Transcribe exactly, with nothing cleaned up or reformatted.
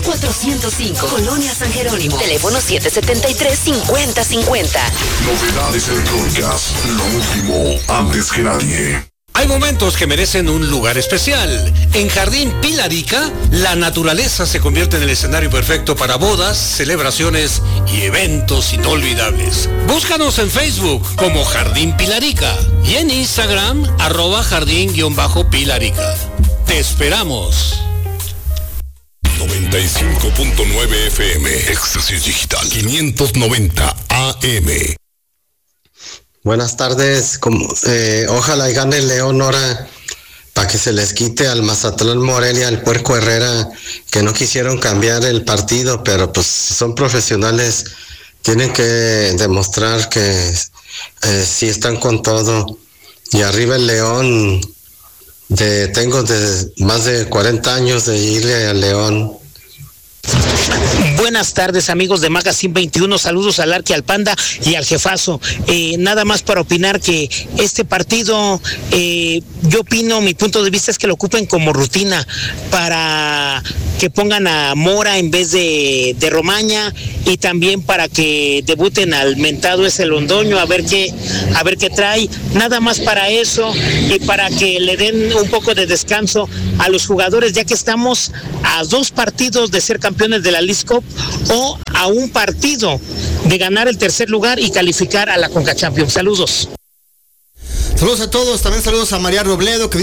cuatrocientos cinco, Colonia San Jerónimo. Teléfono siete siete tres, cinco cero cinco cero. Novedades electrónicas, lo último, antes que nadie. Hay momentos que merecen un lugar especial. En Jardín Pilarica, la naturaleza se convierte en el escenario perfecto para bodas, celebraciones y eventos inolvidables. Búscanos en Facebook como Jardín Pilarica y en Instagram, arroba jardín-pilarica. ¡Te esperamos! noventa y cinco punto nueve F M, Éxtasis Digital, quinientos noventa A M. Buenas tardes, como, eh, ojalá y gane el León ahora para que se les quite al Mazatlán Morelia, al Puerco Herrera, que no quisieron cambiar el partido, pero pues son profesionales, tienen que demostrar que eh, sí están con todo. Y arriba el León, de, tengo de más de cuarenta años de irle al León. Buenas tardes, amigos de Magazine veintiuno, saludos al Arqui, al Panda y al Jefazo. Eh, nada más para opinar que este partido, eh, yo opino, mi punto de vista es que lo ocupen como rutina para que pongan a Mora en vez de, de Romaña, y también para que debuten al mentado ese Londoño, a ver qué, a ver qué trae, nada más para eso, y para que le den un poco de descanso a los jugadores, ya que estamos a dos partidos de ser campeones de la Leagues Cup o a un partido de ganar el tercer lugar y calificar a la Conca Champions. Saludos. Saludos a todos, también saludos a María Robledo, que